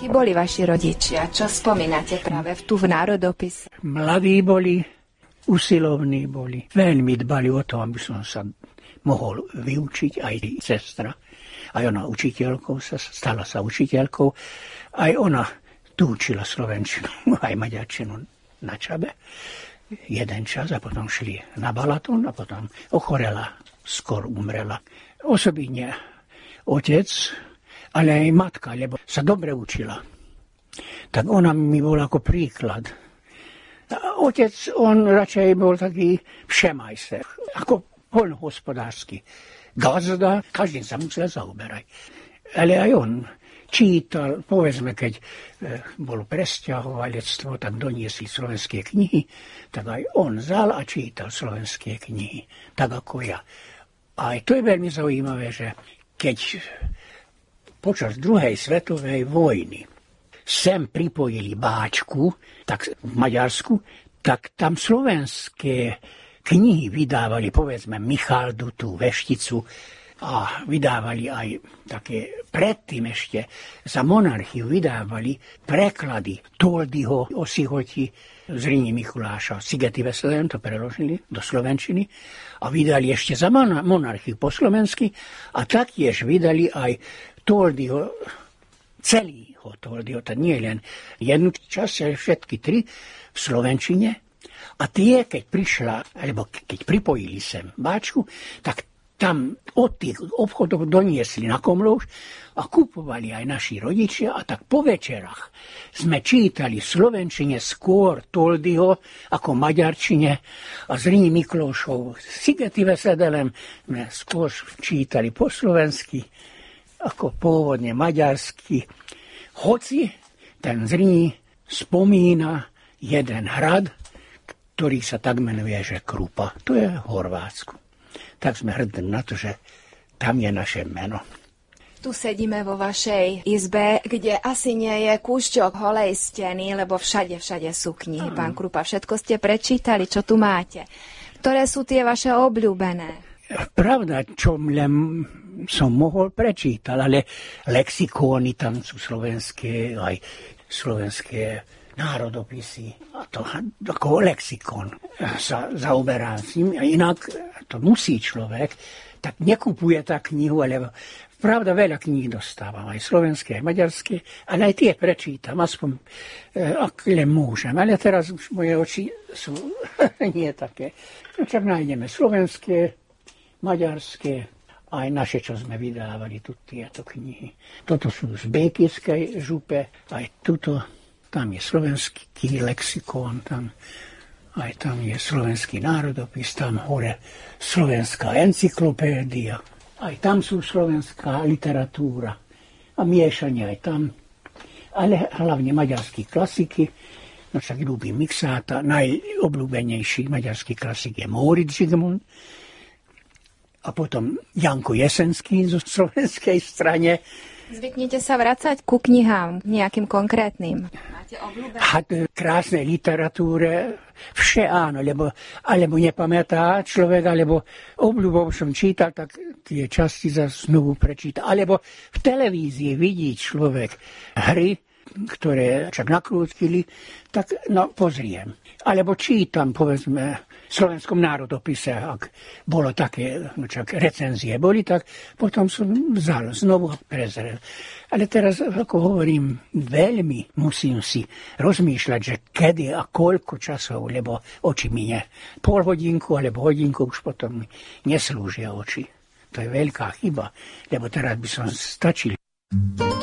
boli vaši rodičia? Čo spomínate práve tu v národopise? Mladí boli, usilovní boli. Veľmi dbali o to, aby som sa mohol vyučiť, aj sestra. Aj ona stala sa učiteľkou. Aj ona tu učila slovenčinu, aj maďarčinu na Čabe. Jeden čas a potom šli na Balaton a potom ochorela, skôr umrela. Osobitne otec, ale aj matka, lebo sa dobre učila. Tak ona mi bola ako príklad. Otec, on radšej bol taký všemajster, ako poľnohospodársky gazda, každým sa musel zaoberať. Ale aj on čítal, povedzme, keď bolo presťahovalectvo, tak doniesli slovenské knihy, tak aj on vzal a čítal slovenské knihy, tak ako ja. A to je veľmi zaujímavé, že keď počas druhej svetovej vojny sem pripojili Báčku, tak v Maďarsku, tak tam slovenské knihy vydávali, povedzme, Michaldu, tú Vešticu, a vydávali aj také, predtým ešte za monarchiu vydávali preklady Toldyho o Sihoti z Rini Mikuláša. Sigety Veselém to preložili do slovenčiny a vydali ešte za monarchiu po slovensky a taktiež vydali aj Toldyho, celýho Toldyho, to nie len jednu časť, ale všetky tri v slovenčine. A tie, keď prišla, alebo keď pripojili sem Báčku, tak tam od tých obchodov doniesli na Komlóž a kupovali aj naši rodičia a tak po večerách sme čítali v slovenčine skôr Toldyho ako maďarčine a z Rini Miklóšov Sigety Veselém sme skôr čítali po slovensky ako pôvodne maďarsky. Hoci ten z Rini spomína jeden hrad, ktorý sa tak menuje, že Krupa. To je v Chorvátsku. Tak sme hrdí na to, že tam je naše meno. Tu sedíme vo vašej izbe, kde asi nie je kúšťok holej steny, lebo všade sú knihy. Pán Krupa, všetko ste prečítali, čo tu máte. Ktoré sú tie vaše obľúbené? Pravda, čo len som mohol prečítať, ale lexikóny tam sú slovenské, aj slovenské národopisy. A to ako lexikon sa zaoberá s ním. Inak to musí človek, tak nekupuje tá knihu, ale pravda veľa kníh dostávam, aj slovenské, aj maďarské, ale aj tie prečítam, aspoň ak len môžem. Ale teraz už moje oči sú nie také. Však nájdeme slovenské, maďarské, aj naše, čo sme vydávali, tu tieto knihy. Toto sú z Békivskej župe, aj tuto. Tam je slovenský lexikón, tam je slovenský národopis, tam hore slovenská encyklopédia, aj tam sú slovenská literatúra a miešanie aj tam, ale hlavne maďarskí klasiky, no však ľúbim Miksáta, najobľúbenejší maďarský klasik je Móricz Zsigmond a potom Janko Jesenský zo slovenskej strane. Zvyknete sa vracať ku knihám, nejakým konkrétnym? Máte obľúbené? Krásnej literatúre, vše áno, alebo nepamätá človek, alebo obľúbou som čítal, tak tie časti znovu prečíta. Alebo v televízii vidí človek hry, ktoré čak nakrútili, tak no pozriem. Alebo čítam, povedzme, v Slovenskom národopise, ak bolo také, no čak recenzie boli, tak potom som vzal, znovu prezrel. Ale teraz, ako hovorím, veľmi musím si rozmýšľať, že kedy a koľko časov, lebo oči minie. Pol hodinku alebo hodinku už potom mi neslúžia oči. To je veľká chyba, lebo teraz by som stačil.